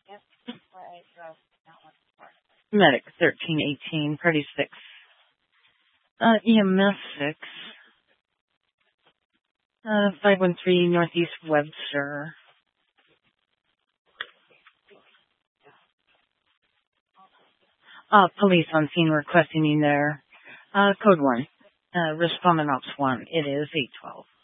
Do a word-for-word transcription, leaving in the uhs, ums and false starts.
Medic thirteen eighteen, Party six. Uh, E M S six. Uh, five one three Northeast Webster. Uh, police on scene requesting you there. Uh, code one. Uh, respondent ops one. It is eight twelve.